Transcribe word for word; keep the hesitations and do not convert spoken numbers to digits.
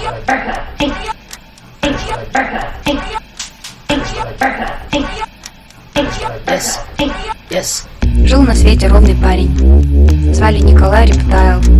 Yes. Yes. Жил на свете ровный парень. Звали Николай Рептайл.